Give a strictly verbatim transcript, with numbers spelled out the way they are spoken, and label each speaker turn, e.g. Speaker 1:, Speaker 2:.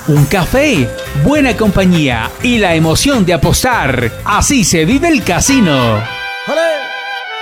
Speaker 1: un café, buena compañía y la emoción de apostar. Así se vive el casino.